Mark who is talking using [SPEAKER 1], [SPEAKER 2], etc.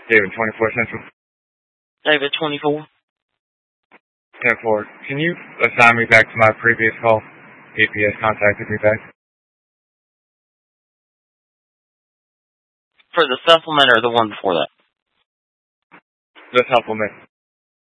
[SPEAKER 1] David 24 Central.
[SPEAKER 2] David 24.
[SPEAKER 1] 10-4. Can you assign me back to my previous call? EPS contacted me back.
[SPEAKER 2] For the supplement or the one before that?
[SPEAKER 1] The supplement.